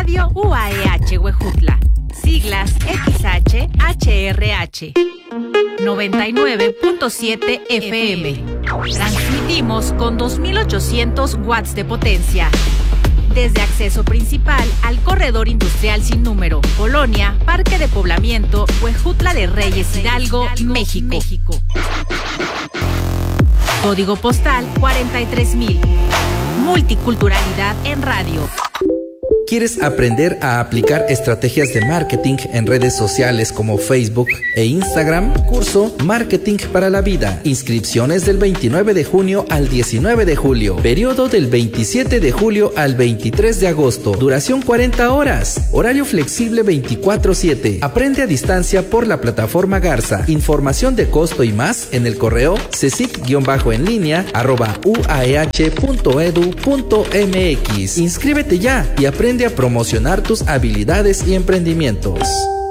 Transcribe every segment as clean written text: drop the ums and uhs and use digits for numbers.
Radio UAEH Huejutla. Siglas XHHRH. 99.7 FM. Transmitimos con 2800 watts de potencia. Desde acceso principal al corredor industrial sin número, Colonia, Parque de Poblamiento, Huejutla de Reyes, Hidalgo, México. Código postal 43,000. Multiculturalidad en radio. ¿Quieres aprender a aplicar estrategias de marketing en redes sociales como Facebook e Instagram? Curso Marketing para la Vida. Inscripciones del 29 de junio al 19 de julio. Periodo del 27 de julio al 23 de agosto. Duración 40 horas. Horario flexible 24/7. Aprende a distancia por la plataforma Garza. Información de costo y más en el correo cecic-en-línea@uaeh.edu.mx. Inscríbete ya y aprende a promocionar tus habilidades y emprendimientos.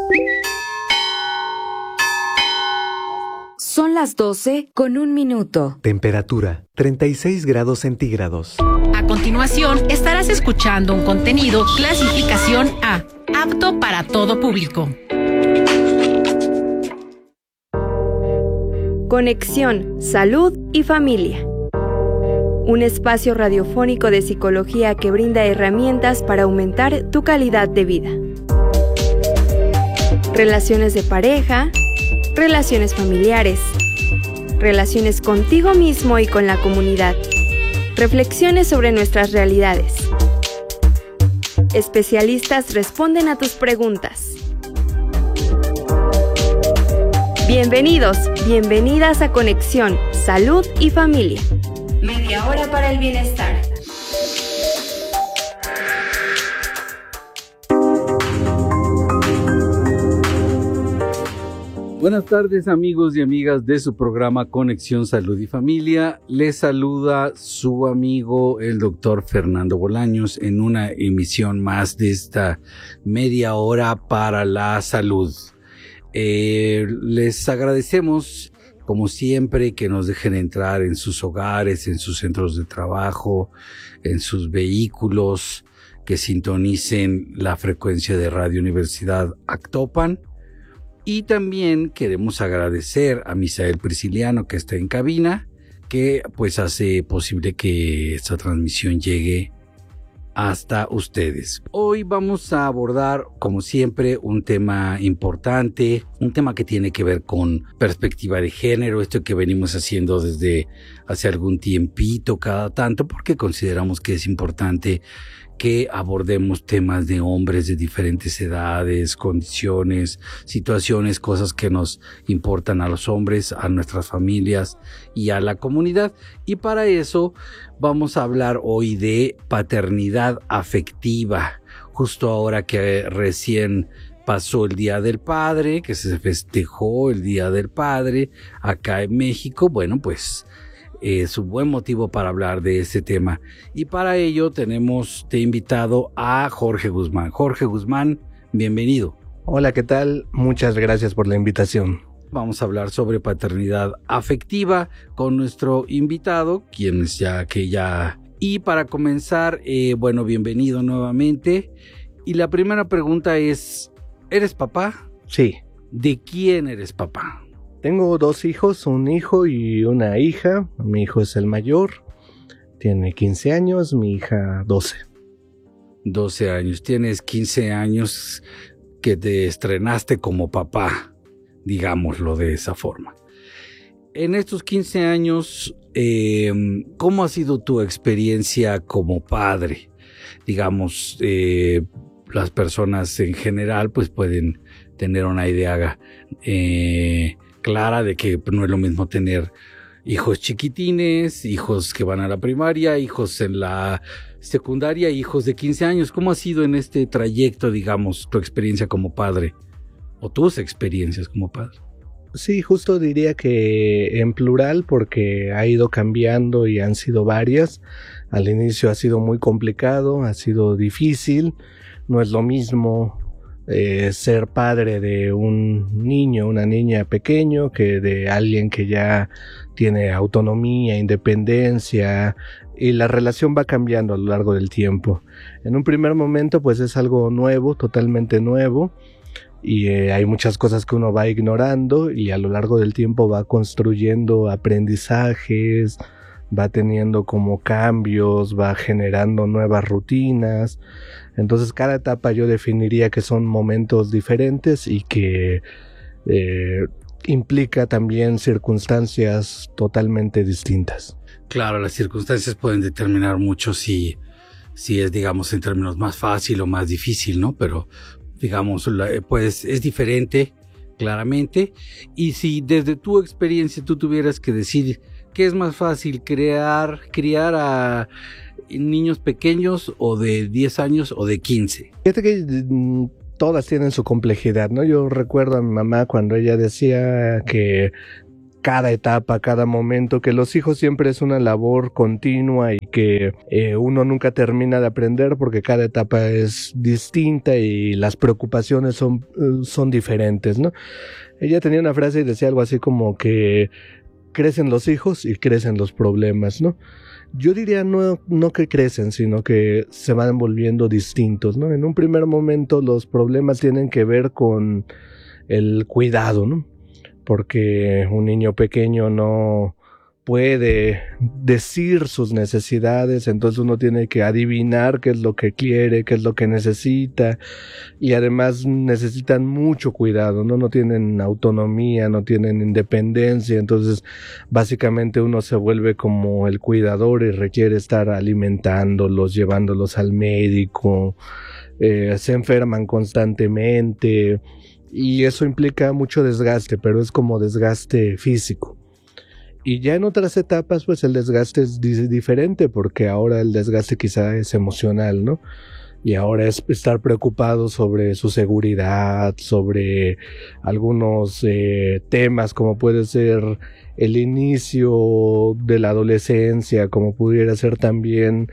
Son las 12:01. Temperatura 36 grados centígrados. A continuación, estarás escuchando un contenido clasificación A, apto para todo público. Conexión, salud y familia. Un espacio radiofónico de psicología que brinda herramientas para aumentar tu calidad de vida. Relaciones de pareja, relaciones familiares, relaciones contigo mismo y con la comunidad. Reflexiones sobre nuestras realidades. Especialistas responden a tus preguntas. Bienvenidos, bienvenidas a Conexión, Salud y Familia. Media hora para el bienestar. Buenas tardes, amigos y amigas de su programa Conexión Salud y Familia. Les saluda su amigo el doctor Fernando Bolaños en una emisión más de esta media hora para la salud. Les agradecemos, como siempre, que nos dejen entrar en sus hogares, en sus centros de trabajo, en sus vehículos, que sintonicen la frecuencia de Radio Universidad Actopan. Y también queremos agradecer a Misael Prisciliano, que está en cabina, que pues hace posible que esta transmisión llegue hasta ustedes. Hoy vamos a abordar, como siempre, un tema importante, un tema que tiene que ver con perspectiva de género, esto que venimos haciendo desde hace algún tiempito, cada tanto, porque consideramos que es importante que abordemos temas de hombres de diferentes edades, condiciones, situaciones, cosas que nos importan a los hombres, a nuestras familias y a la comunidad. Y para eso vamos a hablar hoy de paternidad afectiva, justo ahora que recién pasó el Día del Padre, que se festejó el Día del Padre acá en México. Bueno, pues es un buen motivo para hablar de este tema. Y para ello tenemos de invitado a Jorge Guzmán. Jorge Guzmán, bienvenido. Hola, ¿qué tal? Muchas gracias por la invitación. Vamos a hablar sobre paternidad afectiva con nuestro invitado, quien es ya. Y para comenzar, bueno, bienvenido nuevamente. Y la primera pregunta es, ¿eres papá? Sí. ¿De quién eres papá? Tengo 2 hijos, un hijo y una hija. Mi hijo es el mayor, tiene 15 años, mi hija 12. 12 años, tienes 15 años que te estrenaste como papá, digámoslo de esa forma. En estos 15 años, ¿cómo ha sido tu experiencia como padre? Digamos, las personas en general pues pueden tener una idea clara de que no es lo mismo tener hijos chiquitines, hijos que van a la primaria, hijos en la secundaria, hijos de 15 años. ¿Cómo ha sido en este trayecto, digamos, tu experiencia como padre o tus experiencias como padre? Sí, justo diría que en plural porque ha ido cambiando y han sido varias. Al inicio ha sido muy complicado, ha sido difícil, no es lo mismo ser padre de un niño, una niña pequeño, que de alguien que ya tiene autonomía, independencia, y la relación va cambiando a lo largo del tiempo. En un primer momento pues es algo nuevo, totalmente nuevo, y hay muchas cosas que uno va ignorando, y a lo largo del tiempo va construyendo aprendizajes, va teniendo como cambios, va generando nuevas rutinas. Entonces cada etapa yo definiría que son momentos diferentes y que implica también circunstancias totalmente distintas. Claro, las circunstancias pueden determinar mucho si es, digamos, en términos más fácil o más difícil, ¿no? Pero, digamos, pues es diferente, claramente. Y si desde tu experiencia tú tuvieras que decir qué es más fácil, criar a niños pequeños o de 10 años o de 15. Fíjate que todas tienen su complejidad, ¿no? Yo recuerdo a mi mamá cuando ella decía que cada etapa, cada momento, que los hijos siempre es una labor continua y que uno nunca termina de aprender porque cada etapa es distinta y las preocupaciones son diferentes, ¿no? Ella tenía una frase y decía algo así como que crecen los hijos y crecen los problemas, ¿no? Yo diría no que crecen, sino que se van volviendo distintos, ¿no? En un primer momento los problemas tienen que ver con el cuidado, ¿no? Porque un niño pequeño no puede decir sus necesidades, entonces uno tiene que adivinar qué es lo que quiere, qué es lo que necesita, y además necesitan mucho cuidado, ¿no? No tienen autonomía, no tienen independencia, entonces básicamente uno se vuelve como el cuidador y requiere estar alimentándolos, llevándolos al médico, se enferman constantemente, y eso implica mucho desgaste, pero es como desgaste físico. Y ya en otras etapas, pues el desgaste es diferente, porque ahora el desgaste quizá es emocional, ¿no? Y ahora es estar preocupado sobre su seguridad, sobre algunos temas como puede ser el inicio de la adolescencia, como pudiera ser también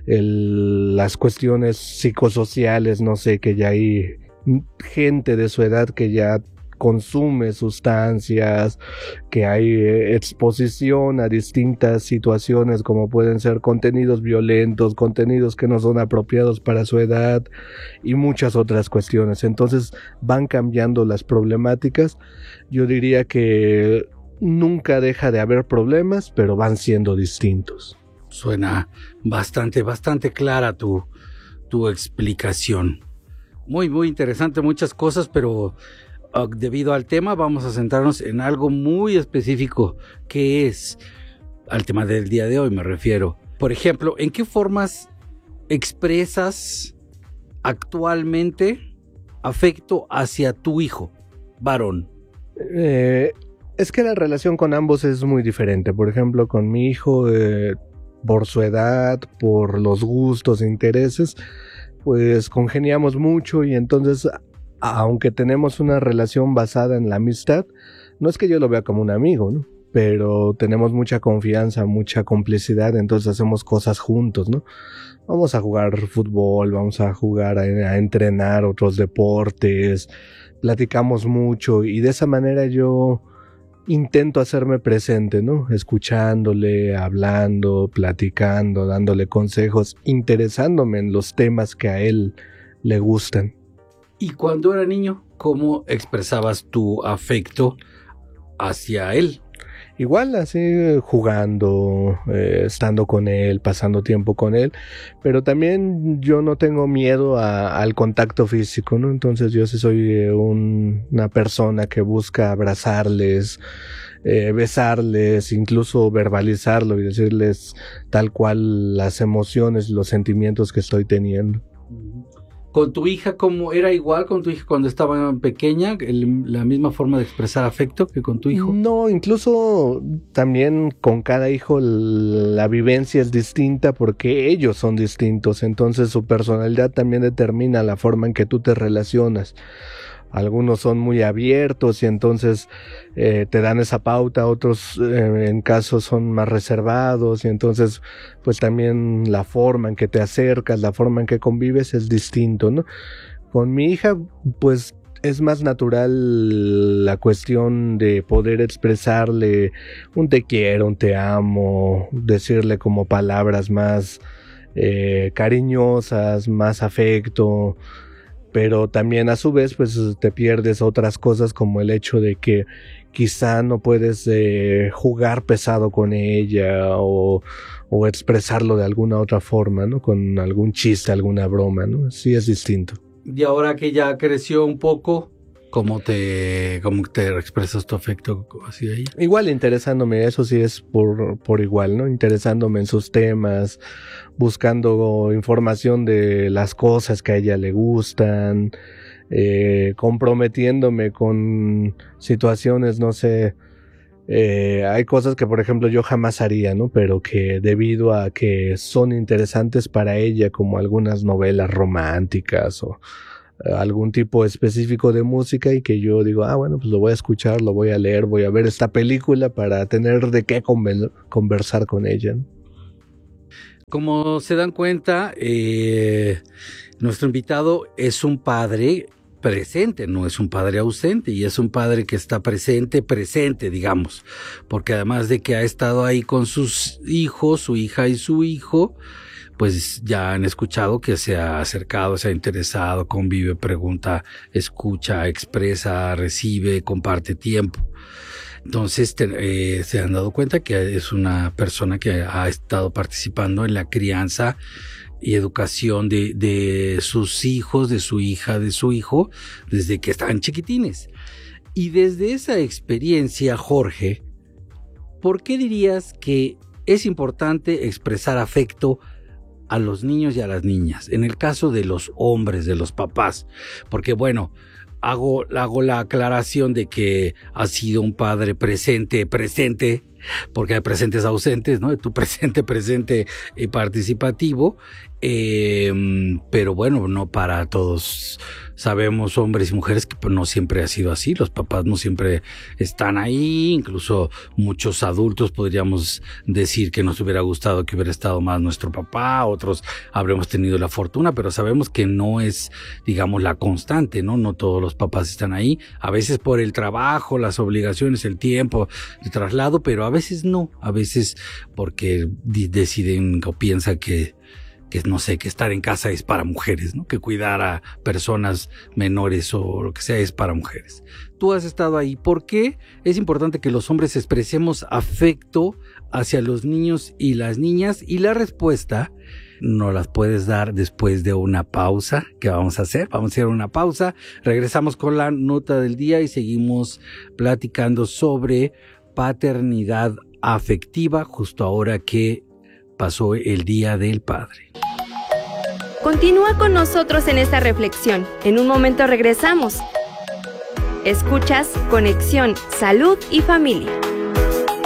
las cuestiones psicosociales, no sé, que ya hay gente de su edad que ya consume sustancias, que hay exposición a distintas situaciones como pueden ser contenidos violentos, contenidos que no son apropiados para su edad y muchas otras cuestiones. Entonces van cambiando las problemáticas. Yo diría que nunca deja de haber problemas, pero van siendo distintos. Suena bastante clara tu explicación. Muy interesante, muchas cosas, pero debido al tema vamos a centrarnos en algo muy específico, que es al tema del día de hoy, me refiero. Por ejemplo, ¿en qué formas expresas actualmente afecto hacia tu hijo, varón? Es que la relación con ambos es muy diferente. Por ejemplo, con mi hijo, por su edad, por los gustos e intereses, pues congeniamos mucho, y entonces, aunque tenemos una relación basada en la amistad, no es que yo lo vea como un amigo, ¿no? Pero tenemos mucha confianza, mucha complicidad, entonces hacemos cosas juntos, ¿no? Vamos a jugar fútbol, vamos a jugar a entrenar otros deportes, platicamos mucho, y de esa manera yo intento hacerme presente, ¿no? Escuchándole, hablando, platicando, dándole consejos, interesándome en los temas que a él le gustan. Y cuando era niño, ¿cómo expresabas tu afecto hacia él? Igual, así jugando, estando con él, pasando tiempo con él, pero también yo no tengo miedo al contacto físico, ¿no? Entonces yo sí soy una persona que busca abrazarles, besarles, incluso verbalizarlo y decirles tal cual las emociones y los sentimientos que estoy teniendo. ¿Con tu hija cómo era igual con tu hija cuando estaba pequeña? ¿La misma forma de expresar afecto que con tu hijo? No, incluso también con cada hijo la vivencia es distinta porque ellos son distintos. Entonces su personalidad también determina la forma en que tú te relacionas. Algunos son muy abiertos y entonces te dan esa pauta, otros en casos son más reservados, y entonces pues también la forma en que te acercas, la forma en que convives es distinto, ¿no? Con mi hija, pues es más natural la cuestión de poder expresarle un te quiero, un te amo, decirle como palabras más cariñosas, más afecto, pero también a su vez pues te pierdes otras cosas como el hecho de que quizá no puedes jugar pesado con ella o expresarlo de alguna otra forma, ¿no? Con algún chiste, alguna broma, ¿no? Sí es distinto. Y ahora que ya creció un poco, ¿cómo te expresas tu afecto hacia ella? Igual interesándome, eso sí es por igual, ¿no? Interesándome en sus temas, buscando información de las cosas que a ella le gustan, comprometiéndome con situaciones, no sé, hay cosas que por ejemplo yo jamás haría, ¿no? Pero que debido a que son interesantes para ella, como algunas novelas románticas o algún tipo específico de música, y que yo digo, bueno, pues lo voy a escuchar, lo voy a leer, voy a ver esta película para tener de qué conversar con ella, ¿no? Como se dan cuenta, nuestro invitado es un padre presente, no es un padre ausente, y es un padre que está presente, digamos, porque además de que ha estado ahí con sus hijos, su hija y su hijo, pues ya han escuchado que se ha acercado, se ha interesado, convive, pregunta, escucha, expresa, recibe, comparte tiempo. Entonces se han dado cuenta que es una persona que ha estado participando en la crianza y educación de sus hijos, de su hija, de su hijo, desde que estaban chiquitines. Y desde esa experiencia, Jorge, ¿por qué dirías que es importante expresar afecto a los niños y a las niñas? En el caso de los hombres, de los papás, porque bueno, hago la aclaración de que has sido un padre presente, porque hay presentes ausentes, ¿no? Tu presente y participativo, pero bueno, no para todos. Sabemos, hombres y mujeres, que no siempre ha sido así. Los papás no siempre están ahí. Incluso muchos adultos podríamos decir que nos hubiera gustado que hubiera estado más nuestro papá. Otros habremos tenido la fortuna, pero sabemos que no es, digamos, la constante, ¿no? No todos los papás están ahí. A veces por el trabajo, las obligaciones, el tiempo, el traslado, pero a veces no. A veces porque deciden o piensan que no sé, que estar en casa es para mujeres, ¿no? Que cuidar a personas menores o lo que sea es para mujeres. Tú has estado ahí. ¿Por qué es importante que los hombres expresemos afecto hacia los niños y las niñas? Y la respuesta nos las puedes dar después de una pausa que vamos a hacer. Vamos a hacer una pausa, regresamos con la nota del día y seguimos platicando sobre paternidad afectiva justo ahora que pasó el Día del Padre. Continúa con nosotros en esta reflexión. En un momento regresamos. Escuchas Conexión, Salud y Familia.